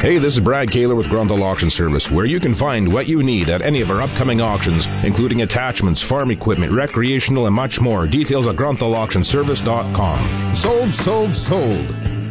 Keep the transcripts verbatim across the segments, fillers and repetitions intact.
Hey, this is Brad Kaler with Grunthal Auction Service, where you can find what you need at any of our upcoming auctions, including attachments, farm equipment, recreational, and much more. Details at grunthal auction service dot com. Sold, sold, sold.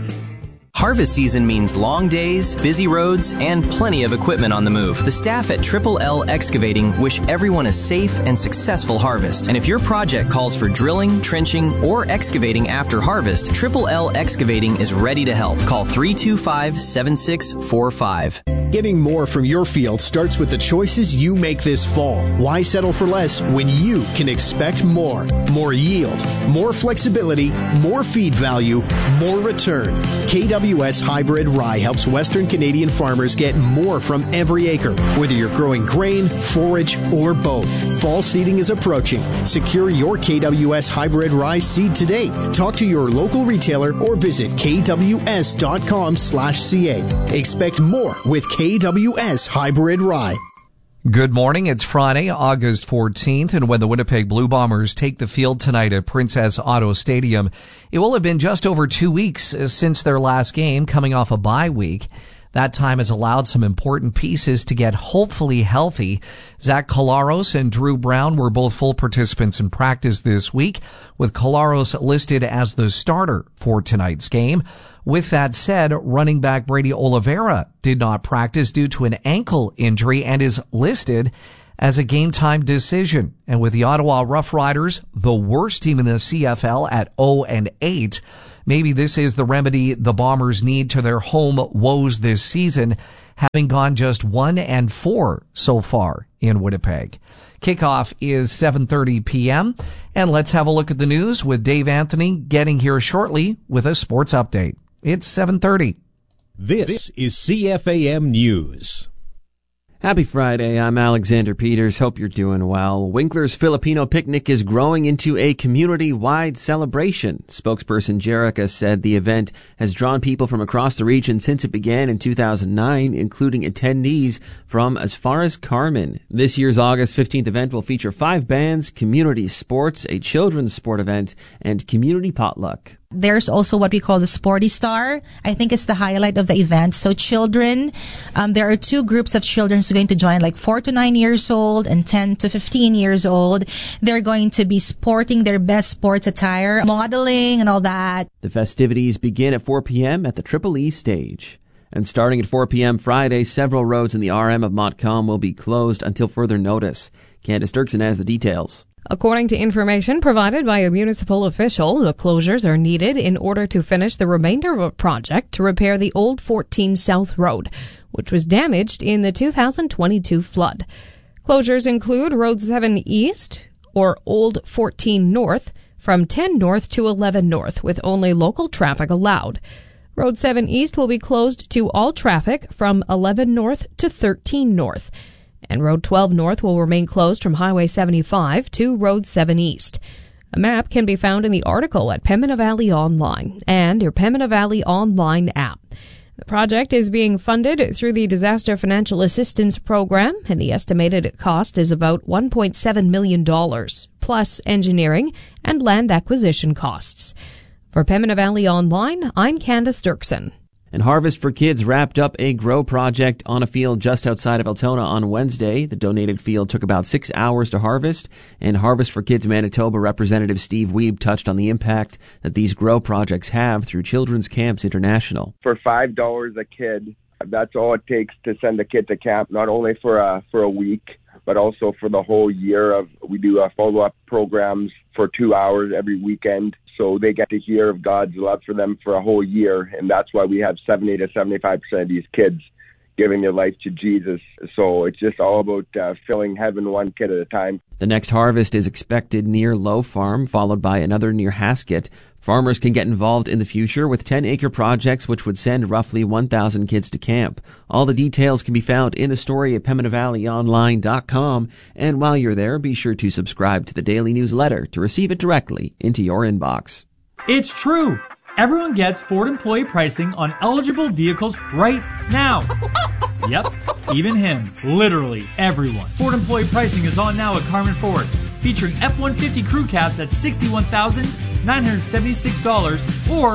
Harvest season means long days, busy roads, and plenty of equipment on the move. The staff at Triple L Excavating wish everyone a safe and successful harvest. And if your project calls for drilling, trenching, or excavating after harvest, Triple L Excavating is ready to help. Call three two five, seven six four five. Getting more from your field starts with the choices you make this fall. Why settle for less when you can expect more? More yield, more flexibility, more feed value, more return. K W S Hybrid Rye helps Western Canadian farmers get more from every acre, whether you're growing grain, forage, or both. Fall seeding is approaching. Secure your K W S Hybrid Rye seed today. Talk to your local retailer or visit k w s dot com slash c a. Expect more with K W S Hybrid Rye. Good morning. It's Friday, August fourteenth, and when the Winnipeg Blue Bombers take the field tonight at Princess Auto Stadium, it will have been just over two weeks since their last game, coming off a bye week. That time has allowed some important pieces to get hopefully healthy. Zach Collaros and Drew Brown were both full participants in practice this week, with Collaros listed as the starter for tonight's game. With that said, running back Brady Oliveira did not practice due to an ankle injury and is listed as a game-time decision. And with the Ottawa Rough Riders, the worst team in the C F L at oh and eight, maybe this is the remedy the Bombers need to their home woes this season, having gone just one and four so far in Winnipeg. Kickoff is seven thirty p.m. and let's have a look at the news with Dave Anthony getting here shortly with a sports update. It's seven thirty. This is C F A M News. Happy Friday. I'm Alexander Peters. Hope you're doing well. Winkler's Filipino Picnic is growing into a community-wide celebration. Spokesperson Jerica said the event has drawn people from across the region since it began in two thousand nine, including attendees from as far as Carmen. This year's August fifteenth event will feature five bands, community sports, a children's sport event, and community potluck. There's also what we call the Sporty Star. I think it's the highlight of the event. So children, um, there are two groups of children who are going to join, like four to nine years old and ten to fifteen years old. They're going to be sporting their best sports attire, modeling and all that. The festivities begin at four p.m. at the Triple E stage. And starting at four p.m. Friday, several roads in the R M of Montcalm will be closed until further notice. Candace Dirksen has the details. According to information provided by a municipal official, the closures are needed in order to finish the remainder of a project to repair the old fourteen South Road, which was damaged in the two thousand twenty-two flood. Closures include Road seven East, or Old fourteen North, from ten North to eleven North, with only local traffic allowed. Road seven East will be closed to all traffic from eleven North to thirteen North. And Road twelve North will remain closed from Highway seventy-five to Road seven East. A map can be found in the article at Pembina Valley Online and your Pembina Valley Online app. The project is being funded through the Disaster Financial Assistance Program, and the estimated cost is about one point seven million dollars, plus engineering and land acquisition costs. For Pembina Valley Online, I'm Candace Dirksen. And Harvest for Kids wrapped up a grow project on a field just outside of Altona on Wednesday. The donated field took about six hours to harvest, and Harvest for Kids Manitoba Representative Steve Wiebe touched on the impact that these grow projects have through Children's Camps International. For five dollars a kid, that's all it takes to send a kid to camp, not only for a, for a week, but also for the whole year. Of we do uh, follow-up programs for two hours every weekend. So they get to hear of God's love for them for a whole year, and that's why we have seventy to seventy-five percent of these kids giving their life to Jesus. So it's just all about uh, filling heaven one kid at a time. The next harvest is expected near Low Farm, followed by another near Haskett. Farmers can get involved in the future with ten-acre projects which would send roughly one thousand kids to camp. All the details can be found in the story at pembina valley online dot com. And while you're there, be sure to subscribe to the daily newsletter to receive it directly into your inbox. It's true. Everyone gets Ford employee pricing on eligible vehicles right now. Yep, even him. Literally everyone. Ford employee pricing is on now at Carmen Ford, featuring F one fifty crew cabs at sixty-one thousand nine hundred seventy-six dollars or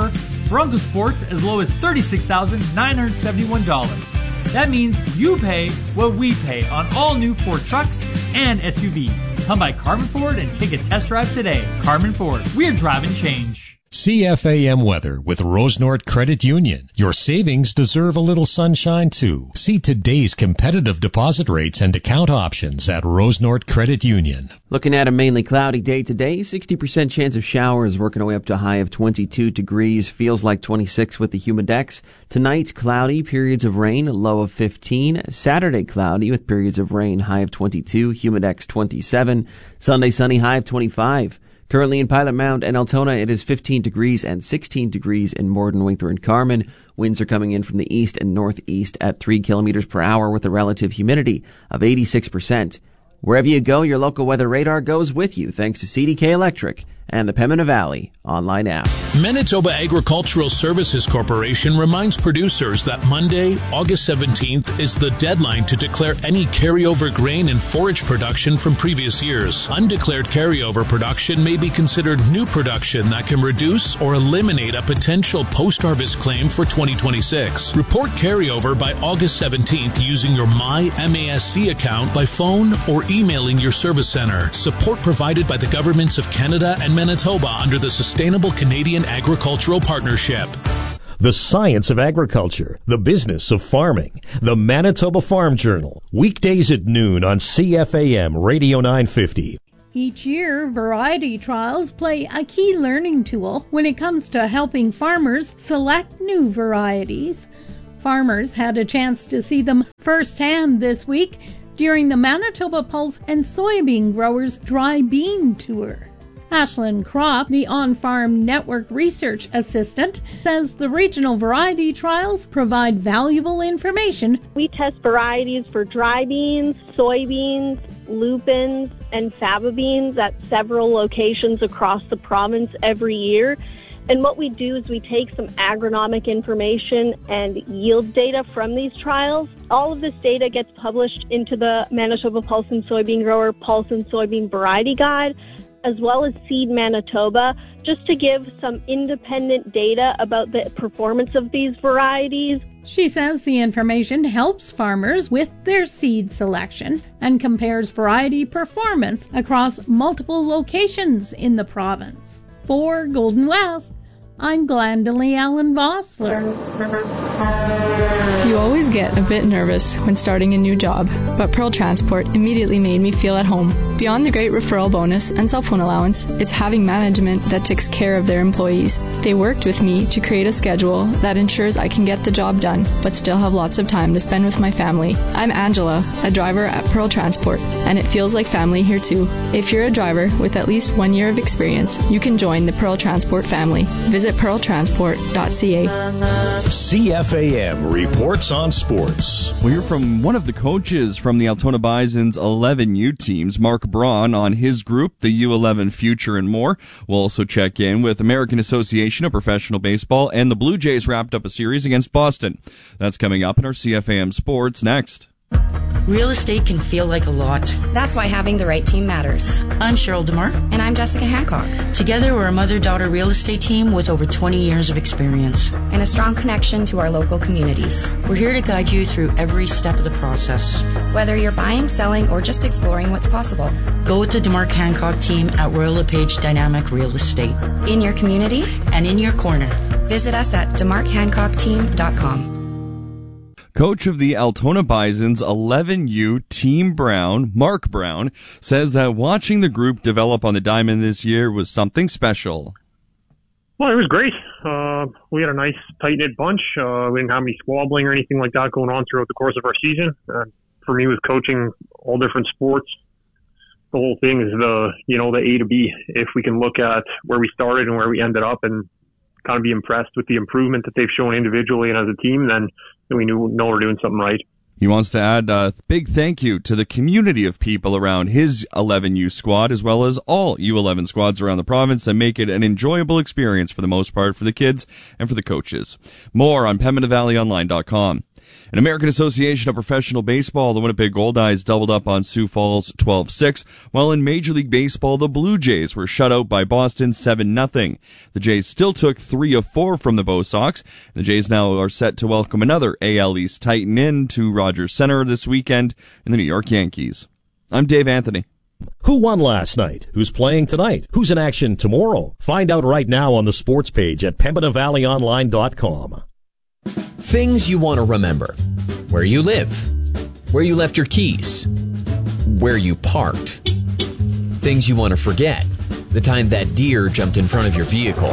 Bronco Sports as low as thirty-six thousand nine hundred seventy-one dollars. That means you pay what we pay on all new Ford trucks and S U Vs. Come by Carmen Ford and take a test drive today. Carmen Ford, we're driving change. C F A M weather with Rosenort Credit Union. Your savings deserve a little sunshine too. See today's competitive deposit rates and account options at Rosenort Credit Union. Looking at a mainly cloudy day today, sixty percent chance of showers, working our way up to a high of twenty-two degrees, feels like twenty-six with the humidex. Tonight, cloudy, periods of rain, low of fifteen. Saturday, cloudy with periods of rain, high of twenty-two, humidex twenty-seven. Sunday, sunny, high of twenty-five. Currently in Pilot Mound and Altona, it is fifteen degrees and sixteen degrees in Morden, Winkler, and Carmen. Winds are coming in from the east and northeast at three kilometers per hour with a relative humidity of eighty-six percent. Wherever you go, your local weather radar goes with you thanks to C D K Electric and the Pembina Valley online app. Manitoba Agricultural Services Corporation reminds producers that Monday, August seventeenth, is the deadline to declare any carryover grain and forage production from previous years. Undeclared carryover production may be considered new production that can reduce or eliminate a potential post-harvest claim for twenty twenty-six. Report carryover by August seventeenth using your My M A S C account by phone or emailing your service center. Support provided by the governments of Canada and Manitoba under the Sustainable Canadian Agricultural Partnership. The science of agriculture, the business of farming, the Manitoba Farm Journal, weekdays at noon on C F A M Radio nine fifty. Each year, variety trials play a key learning tool when it comes to helping farmers select new varieties. Farmers had a chance to see them firsthand this week during the Manitoba Pulse and Soybean Growers Dry Bean Tour. Ashlyn Kropp, the On-Farm Network Research Assistant, says the regional variety trials provide valuable information. We test varieties for dry beans, soybeans, lupins, and faba beans at several locations across the province every year. And what we do is we take some agronomic information and yield data from these trials. All of this data gets published into the Manitoba Pulse and Soybean Grower Pulse and Soybean Variety Guide, as well as Seed Manitoba, just to give some independent data about the performance of these varieties. She says the information helps farmers with their seed selection and compares variety performance across multiple locations in the province. For Golden West, I'm Glendalee Allen Vossler. You always get a bit nervous when starting a new job, but Pearl Transport immediately made me feel at home. Beyond the great referral bonus and cell phone allowance, it's having management that takes care of their employees. They worked with me to create a schedule that ensures I can get the job done, but still have lots of time to spend with my family. I'm Angela, a driver at Pearl Transport, and it feels like family here too. If you're a driver with at least one year of experience, you can join the Pearl Transport family. Visit pearl transport dot c a. C F A M reports on sports. We'll hear from one of the coaches from the Altona Bison's eleven U teams, Mark Braun, on his group, the U eleven Future and more. We'll also check in with American Association of Professional Baseball, and the Blue Jays wrapped up a series against Boston. That's coming up in our C F A M Sports next. Real estate can feel like a lot. That's why having the right team matters. I'm Cheryl DeMar. And I'm Jessica Hancock. Together, we're a mother-daughter real estate team with over twenty years of experience. And a strong connection to our local communities. We're here to guide you through every step of the process. Whether you're buying, selling, or just exploring what's possible. Go with the DeMar Hancock team at Royal LePage Dynamic Real Estate. In your community. And in your corner. Visit us at demarc hancock team dot com. Coach of the Altona Bison's eleven U, Team Brown, Mark Brown, says that watching the group develop on the diamond this year was something special. Well, it was great. Uh, we had a nice, tight-knit bunch. Uh, we didn't have any squabbling or anything like that going on throughout the course of our season. Uh, for me, with coaching all different sports, the whole thing is the, you know, the A to B. If we can look at where we started and where we ended up and kind of be impressed with the improvement that they've shown individually and as a team, then we knew, know we're doing something right. He wants to add a big thank you to the community of people around his eleven U squad, as well as all U eleven squads around the province, that make it an enjoyable experience for the most part for the kids and for the coaches. More on pembina valley online dot com. An American Association of Professional Baseball, the Winnipeg Goldeyes doubled up on Sioux Falls twelve six, while in Major League Baseball, the Blue Jays were shut out by Boston seven nothing. The Jays still took three of four from the Bo Sox. The Jays now are set to welcome another A L East Titan in to Rogers Center this weekend in the New York Yankees. I'm Dave Anthony. Who won last night? Who's playing tonight? Who's in action tomorrow? Find out right now on the sports page at pembina valley online dot com. Things you want to remember. Where you live. Where you left your keys. Where you parked. Things you want to forget. The time that deer jumped in front of your vehicle.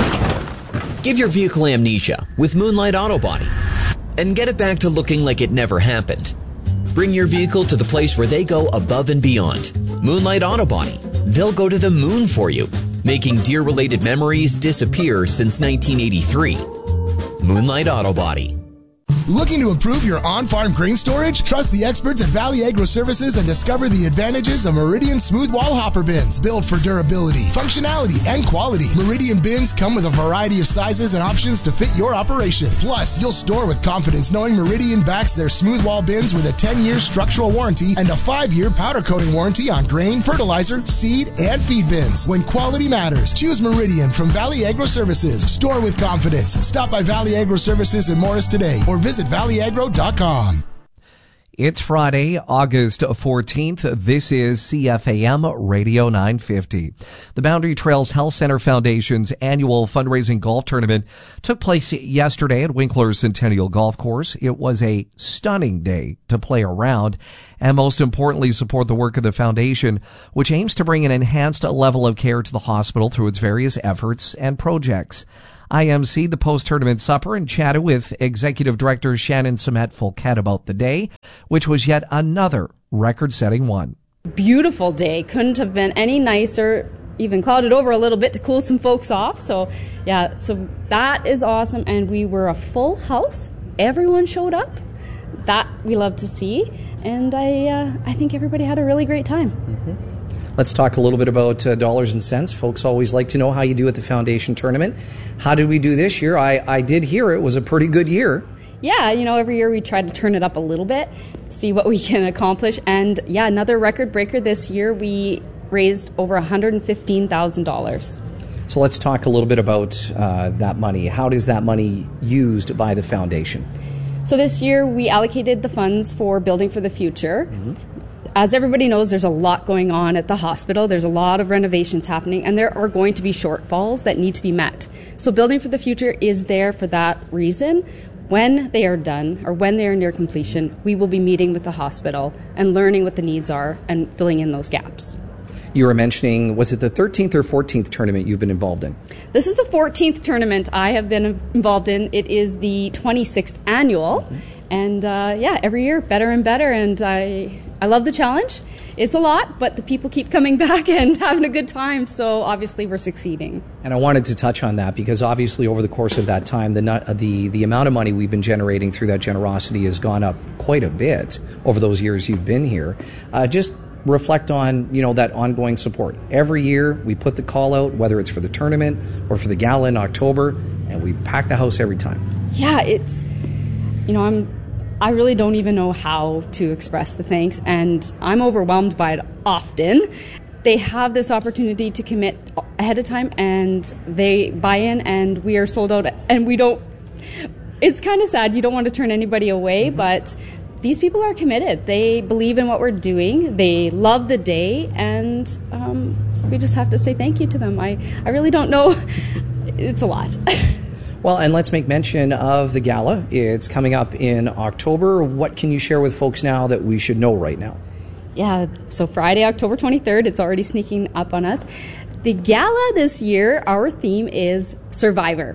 Give your vehicle amnesia with Moonlight Auto Body and get it back to looking like it never happened. Bring your vehicle to the place where they go above and beyond. Moonlight Auto Body. They'll go to the moon for you, making deer-related memories disappear since nineteen eighty-three. Moonlight Auto Body. Looking to improve your on-farm grain storage? Trust the experts at Valley Agro Services and discover the advantages of Meridian Smooth Wall Hopper Bins. Built for durability, functionality, and quality. Meridian bins come with a variety of sizes and options to fit your operation. Plus, you'll store with confidence knowing Meridian backs their smooth wall bins with a ten-year structural warranty and a five-year powder coating warranty on grain, fertilizer, seed, and feed bins. When quality matters, choose Meridian from Valley Agro Services. Store with confidence. Stop by Valley Agro Services in Morris today or visit valley agro dot com. It's Friday, August fourteenth. This is C F A M Radio nine fifty. The Boundary Trails Health Center Foundation's annual fundraising golf tournament took place yesterday at Winkler Centennial Golf Course. It was a stunning day to play around and most importantly support the work of the foundation, which aims to bring an enhanced level of care to the hospital through its various efforts and projects. I emceed the post-tournament supper and chatted with Executive Director Shannon Sumet-Folquette about the day, which was yet another record-setting one. Beautiful day. Couldn't have been any nicer. Even clouded over a little bit to cool some folks off. So, yeah, so that is awesome. And we were a full house. Everyone showed up. That we love to see. And I, uh, I think everybody had a really great time. Mm-hmm. Let's talk a little bit about uh, dollars and cents. Folks always like to know how you do at the foundation tournament. How did we do this year? I, I did hear it was a pretty good year. Yeah, you know, every year we try to turn it up a little bit, see what we can accomplish. And yeah, another record breaker this year. We raised over one hundred fifteen thousand dollars. So let's talk a little bit about uh, that money. How is that money used by the foundation? So this year we allocated the funds for Building for the Future. Mm-hmm. As everybody knows, there's a lot going on at the hospital. There's a lot of renovations happening, and there are going to be shortfalls that need to be met. So Building for the Future is there for that reason. When they are done, or when they are near completion, we will be meeting with the hospital and learning what the needs are and filling in those gaps. You were mentioning, was it the thirteenth or fourteenth tournament you've been involved in? This is the fourteenth tournament I have been involved in. It is the twenty-sixth annual. Mm-hmm. And uh, yeah, every year better and better, and I I love the challenge. It's a lot, but the people keep coming back and having a good time, so obviously we're succeeding. And I wanted to touch on that because obviously over the course of that time, the the the amount of money we've been generating through that generosity has gone up quite a bit over those years you've been here. Uh, just reflect on, you know, that ongoing support. Every year we put the call out, whether it's for the tournament or for the gala in October, and we pack the house every time. Yeah, it's, you know, I'm I really don't even know how to express the thanks, and I'm overwhelmed by it often. They have this opportunity to commit ahead of time, and they buy in, and we are sold out, and we don't, it's kind of sad. You don't want to turn anybody away, mm-hmm. but these people are committed. They believe in what we're doing. They love the day, and um, we just have to say thank you to them. I, I really don't know. It's a lot. Well, and let's make mention of the gala. It's coming up in October. What can you share with folks now that we should know right now? Yeah, so Friday, October twenty-third, it's already sneaking up on us. The gala this year, our theme is Survivor.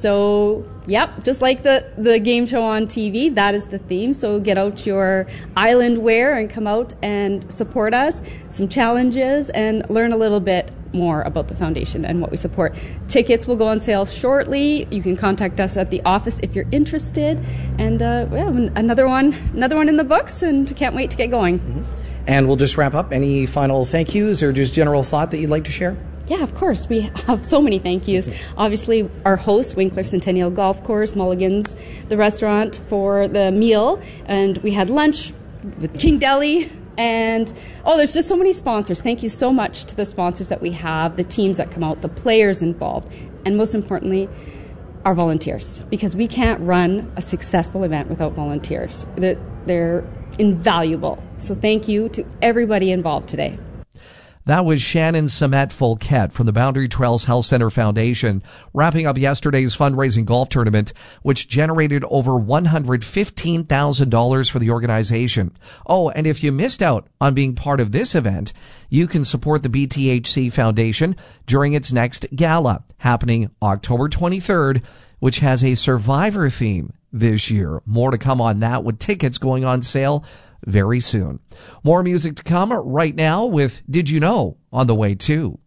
So, yep, just like the, the game show on T V, that is the theme. So get out your island wear and come out and support us, some challenges, and learn a little bit more about the foundation and what we support. Tickets will go on sale shortly. You can contact us at the office if you're interested. And uh, yeah, another one, another one in the books, and can't wait to get going. Mm-hmm. And we'll just wrap up. Any final thank yous or just general thought that you'd like to share? Yeah, of course. We have so many thank yous. Obviously, our host, Winkler Centennial Golf Course, Mulligan's, the restaurant for the meal, and we had lunch with King Deli. And, oh, there's just so many sponsors. Thank you so much to the sponsors that we have, the teams that come out, the players involved, and most importantly, our volunteers. Because we can't run a successful event without volunteers. They're, they're invaluable. So thank you to everybody involved today. That was Shannon Samet-Folquette from the Boundary Trails Health Center Foundation, wrapping up yesterday's fundraising golf tournament, which generated over one hundred fifteen thousand dollars for the organization. Oh, and if you missed out on being part of this event, you can support the B T H C Foundation during its next gala, happening October twenty-third, which has a survivor theme this year. More to come on that, with tickets going on sale very soon. More music to come right now with Did You Know on the way too.